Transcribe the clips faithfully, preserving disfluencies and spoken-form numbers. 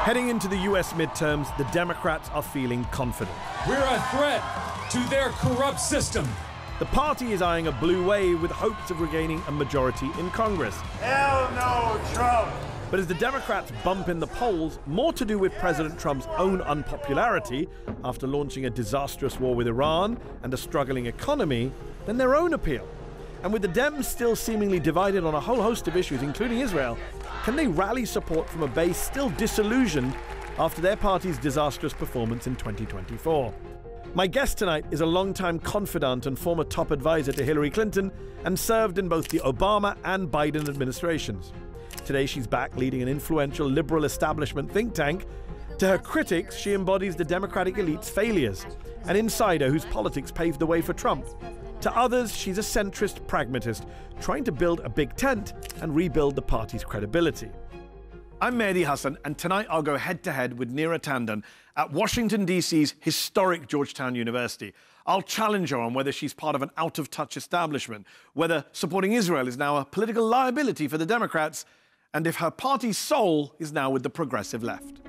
Heading into the U S midterms, the Democrats are feeling confident. We're a threat to their corrupt system. The party is eyeing a blue wave with hopes of regaining a majority in Congress. Hell no, Trump! But as the Democrats bump in the polls, more to do with President Trump's own unpopularity after launching a disastrous war with Iran and a struggling economy than their own appeal. And with the Dems still seemingly divided on a whole host of issues, including Israel, can they rally support from a base still disillusioned after their party's disastrous performance in twenty twenty-four? My guest tonight is a longtime confidant and former top advisor to Hillary Clinton and served in both the Obama and Biden administrations. Today she's back leading an influential liberal establishment think tank. To her critics, she embodies the Democratic elite's failures, an insider whose politics paved the way for Trump. To others, she's a centrist pragmatist, trying to build a big tent and rebuild the party's credibility. I'm Mehdi Hasan, and tonight I'll go head-to-head with Neera Tanden at Washington, D C's historic Georgetown University. I'll challenge her on whether she's part of an out-of-touch establishment, whether supporting Israel is now a political liability for the Democrats, and if her party's soul is now with the progressive left.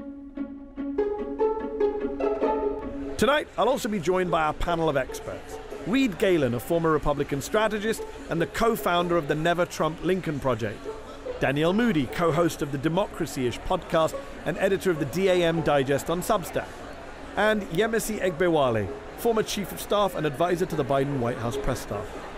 Tonight, I'll also be joined by our panel of experts. Reed Galen, a former Republican strategist and the co-founder of the Never Trump Lincoln Project. Danielle Moody, co-host of the Democracy-ish podcast and editor of the D A M Digest on Substack. And Yemisi Egbewale, former chief of staff and advisor to the Biden White House press staff.